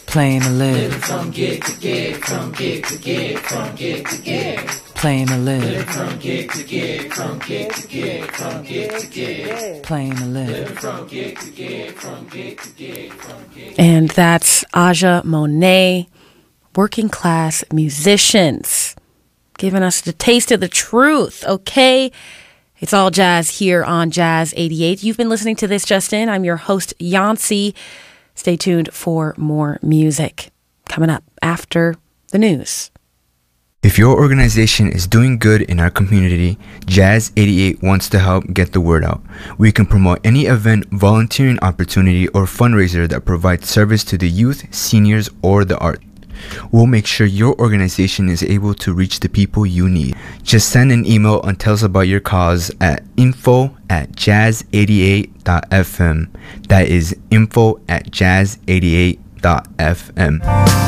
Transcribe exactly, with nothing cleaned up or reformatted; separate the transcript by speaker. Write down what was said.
Speaker 1: Playing to live.
Speaker 2: Living from gig to gig, from gig to gig, from gig to gig.
Speaker 1: Playing to live.
Speaker 2: Living from gig to gig, from gig to gig, from gig to gig.
Speaker 1: Playing to live.
Speaker 2: Living from gig to gig, from gig to gig, from gig.
Speaker 3: And that's Aja Monet, Working Class Musicians, giving us the taste of the truth, okay? It's all jazz here on Jazz eighty-eight. You've been listening to This Just In. I'm your host, Yancy. Stay tuned for more music coming up after the news.
Speaker 4: If your organization is doing good in our community, Jazz eighty-eight wants to help get the word out. We can promote any event, volunteering opportunity, or fundraiser that provides service to the youth, seniors, or the arts. We'll make sure your organization is able to reach the people you need. Just send an email and tell us about your cause at info at jazz eighty-eight dot f m. That is info at jazz eighty-eight dot f m.